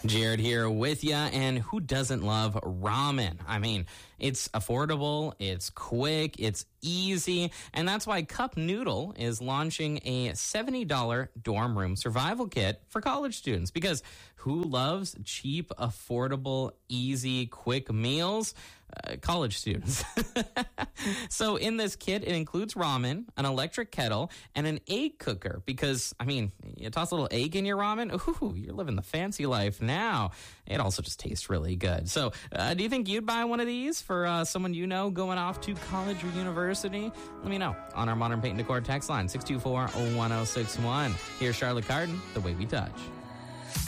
Jared here with you, and who doesn't love ramen? I mean, it's affordable, it's quick, it's easy, and that's why Cup Noodle is launching a $70 dorm room survival kit for college students, because who loves cheap, affordable, easy, quick meals? College students. So in this kit, it includes ramen, an electric kettle, and an egg cooker because, I mean, you toss a little egg in your ramen, ooh, you're living the fancy life now. It also just tastes really good. So do you think you'd buy one of these for someone you know going off to college or university? Let me know on our Modern Paint and Decor text line, 624-1061. Here's Charlotte Carden, The Way We Touch.